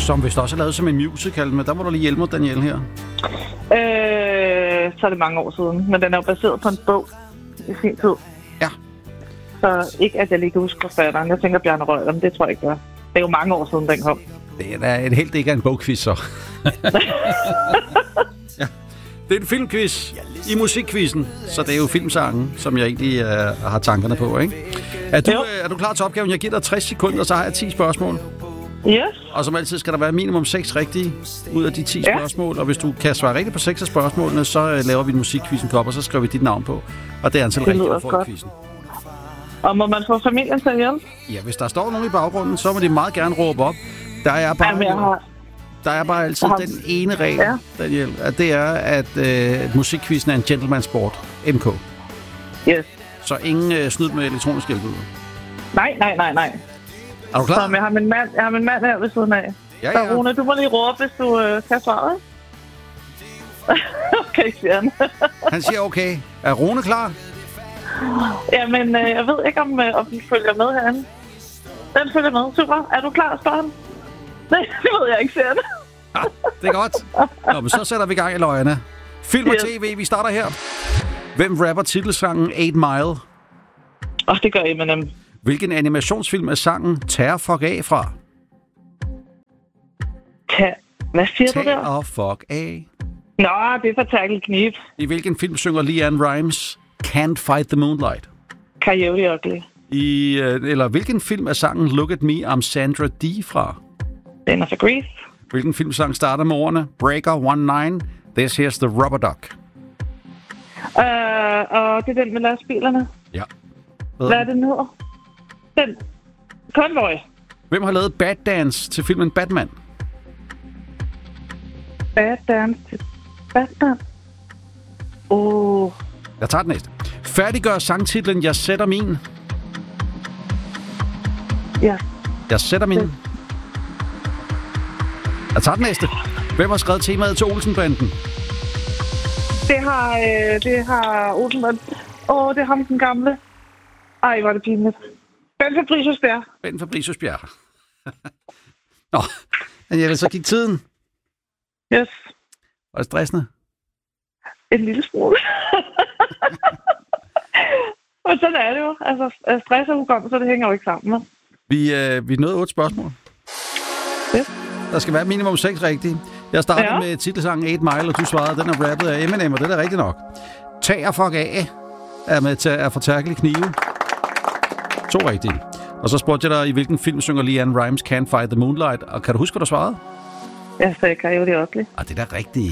Som vist også er lavet som en musical, men der må du lige hjælpe mig, Danielle, her. Så er det mange år siden, men den er jo baseret på en bog i sin tid. Ja. Så ikke, at jeg lige kan huske forfatteren. Jeg tænker Bjarne Røgler, men det tror jeg ikke, det er. Det er jo mange år siden, den kom. Det er da et helt ikke er en bogquiz, så. Ja. Det er en filmquiz i musikquizzen, så det er jo filmsangen, som jeg egentlig har tankerne på, ikke? Er du klar til opgaven? Jeg giver dig 60 sekunder, så har jeg 10 spørgsmål. Yes. Og som altid skal der være minimum 6 rigtige ud af de 10 spørgsmål. Og hvis du kan svare rigtigt på 6 af spørgsmålene, så laver vi en musikquizzen op, og så skriver vi dit navn på. Og det er antal rigtigt, du får i quizzen. Og må man få familien til at hjælpe? Ja, hvis der står nogen i baggrunden, så må de meget gerne råbe op. Der er bare altid den ene regel, Daniel, at det er, at musikquizzen er en gentleman sport. MK. Yes. Så ingen snyd med elektronisk hjælp ud. Nej. Er du klar? Så jeg har min mand her ved siden af. Ja. Så Rune, du må lige råbe, hvis du kan svare. Okay, siger han. Han siger okay. Er Rune klar? Jamen, jeg ved ikke, om den følger med herinde. Den følger med. Super. Er du klar, spørger han? Nej, det ved jeg ikke, siger han. Ja, det er godt. Nå, men så sætter vi gang i løgene. Film og tv, vi starter her. Hvem rapper titelsangen 8 Mile? Det gør Eminem. Hvilken animationsfilm er sangen Tear Fuck A fra? Hvad siger du der? Tear Fuck A. Nå, det er for Terkel Knib. I hvilken film synger LeAnn Rimes Can't Fight the Moonlight? Coyote Ugly. Eller hvilken film er sangen Look at Me, I'm Sandra D fra? Den er for Grease. Hvilken filmsang starter med ordene Breaker 19, This Here's the Rubber Duck? Og det er den med lastbilerne. Ja. Hvad er det nu hedder? Den. Convoy. Hvem har lavet Bad Dance til filmen Batman? Bad Dance til Batman? Jeg tager den næste. Færdiggør sangtitlen Jeg sætter min. Ja. Jeg sætter min. Jeg tager den næste. Hvem har skrevet temaet til Olsenbanden? Det har Olsenbanden. Det er ham den gamle. Ej, var det pinligt. Ben Fabricius Bjerg. Ben Fabricius Bjerg. Nå, Danielle, så gik tiden. Yes. Var det stressende? En lille smule. Og sådan er det jo. Altså, stress og hukommelse, det hænger jo ikke sammen. Vi nåede 8 spørgsmål. Yes. Der skal være minimum 6 rigtige. Jeg startede med titelsangen 8 Mile, og du svarede, den er rappet af Eminem, og det er da rigtigt nok. Tear Fuck A er for Terkel Knive. 2 rigtige. Og så spurgte jeg dig, i hvilken film synger LeAnn Rimes Can't Fight the Moonlight, og kan du huske, hvad du svarede? Jeg sagde Coyote Ugly. Det er da rigtigt.